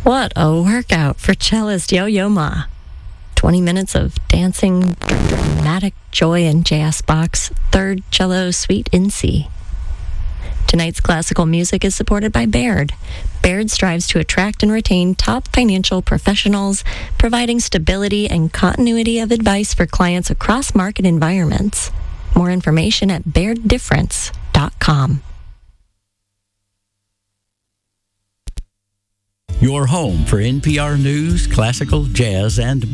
What a workout for cellist Yo-Yo Ma. 20 minutes of dancing, dramatic joy in jazz box, third cello suite in C. Tonight's classical music is supported by Baird. Baird strives to attract and retain top financial professionals, providing stability and continuity of advice for clients across market environments. More information at BairdDifference.com. Your home for NPR news, classical, jazz, and